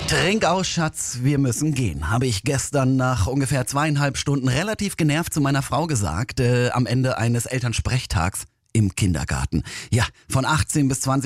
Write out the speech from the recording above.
Trink aus, Schatz, wir müssen gehen. Habe ich gestern nach ungefähr 2,5 Stunden relativ genervt zu meiner Frau gesagt, am Ende eines Elternsprechtags im Kindergarten. Ja, von 18 bis 20